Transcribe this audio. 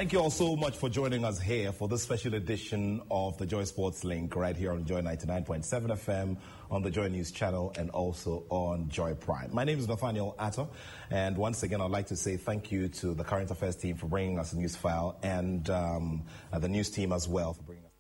Thank you all so much for joining us here for this special edition of the Joy Sports Link right here on Joy 99.7 FM, on the Joy News channel, and also on Joy Prime. My name is Nathaniel Atto, and once again I'd like to say thank you to the Current Affairs team for bringing us a news file, and the news team as well for bringing us